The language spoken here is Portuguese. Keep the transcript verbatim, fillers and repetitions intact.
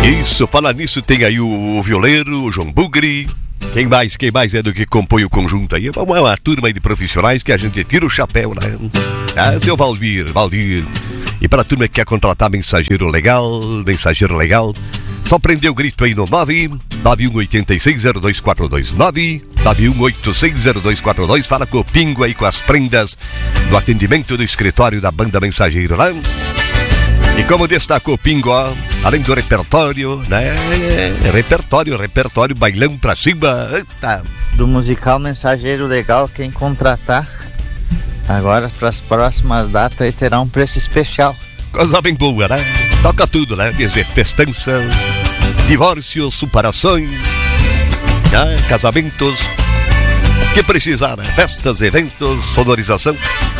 Isso, falar nisso, tem aí o, o violeiro, o João Bugre. Quem mais, quem mais é do que compõe o conjunto aí? É uma, uma turma aí de profissionais que a gente tira o chapéu, né? Ah, seu Valdir, Valdir. E para a turma que quer contratar mensageiro legal, mensageiro legal, só prender o grito aí no nove nove um oito seis zero dois quatro dois, nove nove um oito seis zero dois quatro dois. Fala com o Pingo aí com as prendas do atendimento do escritório da banda Mensageiro lá. E como destacou o Pingo, ó, além do repertório, né? Repertório, repertório, bailão pra cima. Eita. Do musical Mensageiro Legal, quem contratar agora para as próximas datas aí terá um preço especial. Coisa bem boa, né? Toca tudo, né? Dizer festança, divórcios, separações, né? Casamentos, que precisar, né? Festas, eventos, sonorização.